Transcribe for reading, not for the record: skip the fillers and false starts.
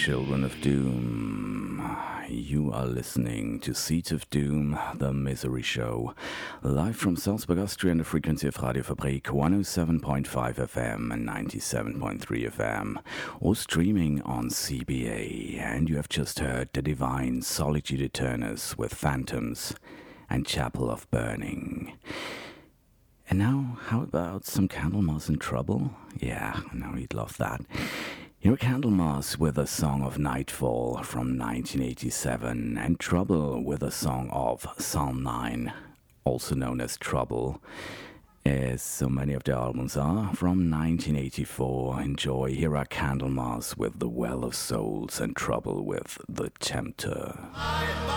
children of doom. You are listening to Seeds of Doom, the Misery Show, live from Salzburg, Austria, on the frequency of Radio Fabrik 107.5 FM and 97.3 FM, or streaming on CBA. And you have just heard The Divine Solitude Eternus with Phantoms and Chapel of Burning. And now, how about some Candlemas in Trouble? Yeah, I know you'd love that. Here are Candlemas with a song of Nightfall from 1987, and Trouble with a song of Psalm 9, also known as Trouble, as so many of the albums are, from 1984. Enjoy. Here are Candlemas with The Well of Souls and Trouble with The Tempter.